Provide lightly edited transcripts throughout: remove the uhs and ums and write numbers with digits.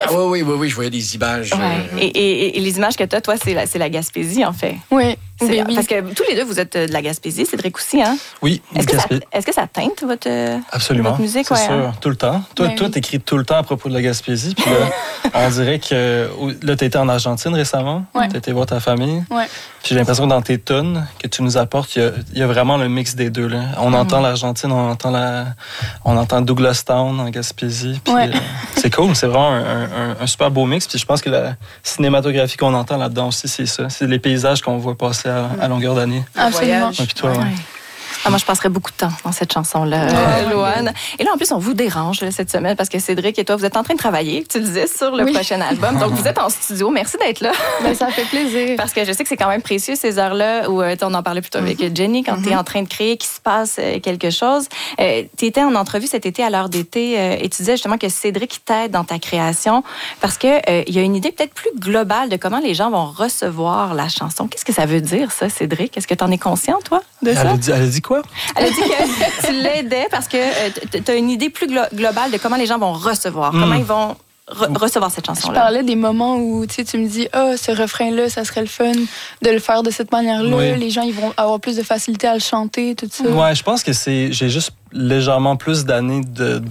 Oui, je voyais des images. Ouais. Et les images que tu as, toi, c'est la Gaspésie, en fait. Oui. Parce que tous les deux, vous êtes de la Gaspésie, Cédric aussi, hein? Oui, Est-ce que ça teinte votre musique? C'est sûr, tout le temps. Toi, t'écris tout le temps à propos de la Gaspésie. Puis là, on dirait que là, t'as été en Argentine récemment. Ouais. T'as été voir ta famille. Ouais. Puis j'ai l'impression que dans tes tunes que tu nous apportes, il y a vraiment le mix des deux. Là. On entend l'Argentine, on entend Douglastown en Gaspésie. Puis c'est cool, c'est vraiment un super beau mix. Puis je pense que la cinématographie qu'on entend là-dedans aussi, c'est ça. C'est les paysages qu'on voit passer à longueur d'année. Absolument. Puis toi, moi, je passerais beaucoup de temps dans cette chanson-là, Louane. Et là, en plus, on vous dérange cette semaine parce que Cédric et toi, vous êtes en train de travailler, tu le disais, sur le prochain album. Donc, vous êtes en studio. Merci d'être là. Ben, ça fait plaisir. Parce que je sais que c'est quand même précieux, ces heures-là où on en parlait plutôt avec Jenny, quand tu es en train de créer, qu'il se passe quelque chose. Tu étais en entrevue cet été à l'heure d'été et tu disais justement que Cédric t'aide dans ta création parce qu'il y a une idée peut-être plus globale de comment les gens vont recevoir la chanson. Qu'est-ce que ça veut dire, ça, Cédric? Est-ce que tu en es conscient, toi, de ça? Elle a dit quoi? Elle a dit que tu l'aidais parce que tu as une idée plus globale de comment les gens vont recevoir, comment ils vont recevoir cette chanson-là. Je parlais des moments où tu me dis ce refrain-là, ça serait le fun de le faire de cette manière-là. Oui. Les gens ils vont avoir plus de facilité à le chanter, tout ça. Ouais, je pense que j'ai juste légèrement plus d'années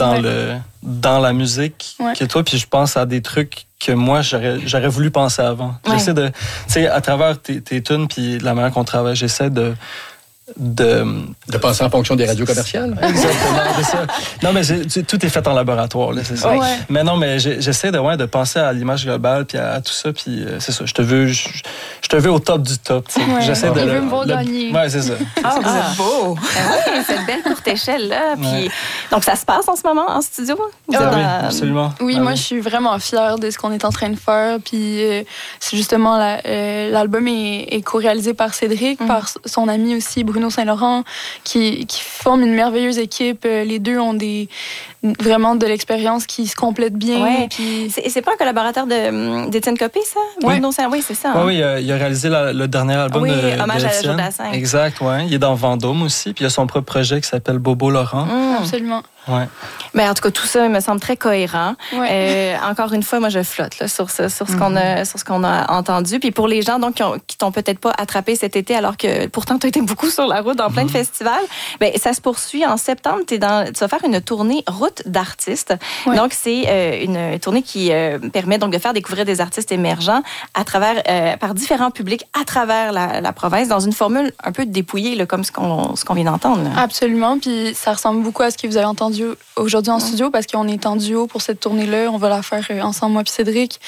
dans la musique que toi, puis je pense à des trucs que moi, j'aurais voulu penser avant. Ouais. J'essaie de... Tu sais, à travers tes tunes puis la manière qu'on travaille, j'essaie de passer en fonction des radios commerciales. Exactement, c'est ça. Non, mais tout est fait en laboratoire, là, c'est ça. Ouais. Mais non, mais j'essaie de penser à l'image globale puis à tout ça, puis c'est ça. Je te veux au top du top. Ouais. J'essaie de me voir gagner. Ouais, c'est ça. Vous êtes beau. Cette belle courte échelle-là. Puis, donc, ça se passe en ce moment en studio? Oui, absolument. Oui, moi, je suis vraiment fière de ce qu'on est en train de faire. Puis, c'est justement, l'album est co-réalisé par Cédric, par son ami aussi, Bruno Saint-Laurent, qui forment une merveilleuse équipe. Les deux ont vraiment de l'expérience qui se complète bien. Ouais. Puis... C'est pas un collaborateur d'Étienne Copé, ça? Bruno Saint-Laurent, oui, c'est ça. Oui, il a réalisé le dernier album de Hommage à Étienne. Jodassin. Exact, oui. Il est dans Vendôme aussi, puis il a son propre projet qui s'appelle Bobo Laurent. Absolument. Ouais. Mais en tout cas, tout ça me semble très cohérent. Ouais. Encore une fois, moi, je flotte là, sur ce qu'on a entendu. Puis pour les gens donc qui t'ont peut-être pas attrapé cet été, alors que pourtant tu as été beaucoup sur la route dans plein de festivals, ben ça se poursuit en septembre. Tu vas faire une tournée route d'artistes. Ouais. Donc c'est une tournée qui permet donc de faire découvrir des artistes émergents à travers par différents publics à travers la province dans une formule un peu dépouillée là, comme ce qu'on vient d'entendre. Là. Absolument. Puis ça ressemble beaucoup à ce que vous avez entendu aujourd'hui en studio parce qu'on est en duo pour cette tournée-là. On va la faire ensemble, moi puis Cédric.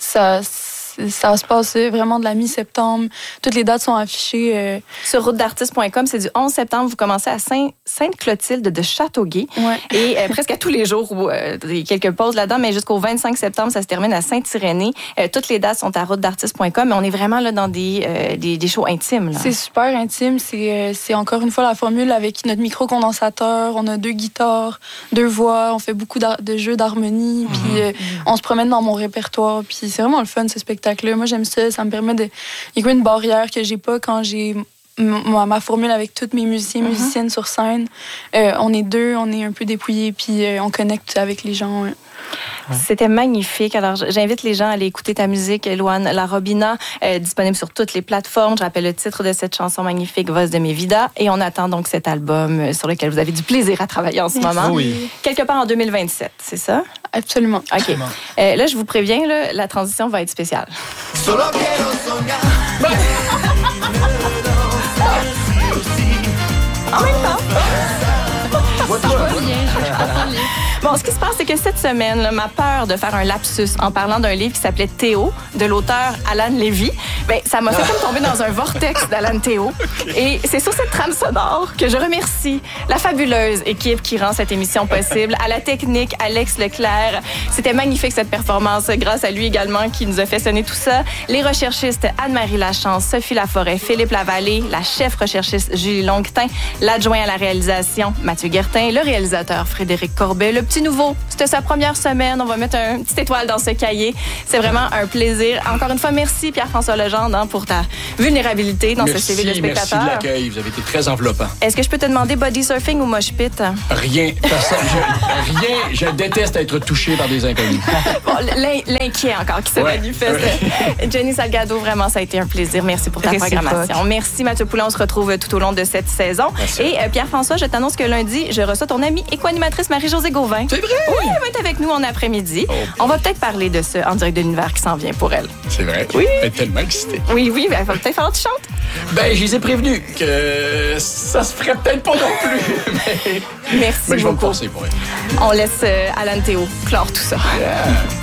Ça se passe vraiment de la mi-septembre. Toutes les dates sont affichées. Sur routedartiste.com, c'est du 11 septembre. Vous commencez à Sainte-Clotilde de Châteauguay. Ouais. Et presque à tous les jours, il y a quelques pauses là-dedans, mais jusqu'au 25 septembre, ça se termine à Saint-Irénée. Toutes les dates sont à routedartiste.com, mais on est vraiment là dans des shows intimes. Là. C'est super intime. C'est encore une fois la formule avec notre micro-condensateur. On a 2 guitares, 2 voix. On fait beaucoup de jeux d'harmonie. Puis on se promène dans mon répertoire. Puis c'est vraiment le fun, ce spectacle. Moi, j'aime ça. Ça me permet de... Il y a une barrière que j'ai pas quand j'ai ma formule avec toutes mes musiciennes sur scène. On est 2, on est un peu dépouillés, puis on connecte avec les gens. Ouais. C'était magnifique. Alors, j'invite les gens à aller écouter ta musique, Louane La Robina, disponible sur toutes les plateformes. Je rappelle le titre de cette chanson magnifique, Voz de mes vidas. Et on attend donc cet album sur lequel vous avez du plaisir à travailler en ce moment. Oui. Quelque part en 2027, c'est ça? Absolument. OK. Là, je vous préviens, là, la transition va être spéciale. En même temps. Bon, ce qui se passe, c'est que cette semaine, là, ma peur de faire un lapsus en parlant d'un livre qui s'appelait Théo, de l'auteur Alan Lévy, ben, ça m'a fait comme tomber dans un vortex d'Alan Théo. Et c'est sur cette trame sonore que je remercie la fabuleuse équipe qui rend cette émission possible, à la technique, Alex Leclerc. C'était magnifique cette performance, grâce à lui également qui nous a fait sonner tout ça. Les recherchistes Anne-Marie Lachance, Sophie Laforêt, Philippe Lavallée, la chef recherchiste Julie Longuetin, l'adjoint à la réalisation Mathieu Guertin, le réalisateur Frédéric Corbet, le petit nouveau. C'était sa première semaine. On va mettre une petite étoile dans ce cahier. C'est vraiment un plaisir. Encore une fois, merci Pierre-François Legendre pour ta vulnérabilité dans ce CV de spectateur. Merci de l'accueil. Vous avez été très enveloppant. Est-ce que je peux te demander body surfing ou mosh pit? Rien. Rien. Je déteste être touché par des inconnus. Bon, l'inquiet encore qui se manifeste. Jenny Salgado, vraiment, ça a été un plaisir. Merci pour ta programmation. Merci Mathieu Poulin. On se retrouve tout au long de cette saison. Merci. Et Pierre-François, je t'annonce que lundi, je reçois ton amie éco-animatrice Marie-Josée Gauvin. C'est vrai? Oui, elle va être avec nous en après-midi. On va peut-être parler de ce En direct de l'univers qui s'en vient pour elle. C'est vrai? Oui. Elle est tellement excitée. Oui, il va peut-être falloir que tu chantes. Ben, je les ai prévenus que ça se ferait peut-être pas non plus. Merci mais je vais me beaucoup. forcer pour elle. On laisse Alan Théo clore tout ça. Yeah.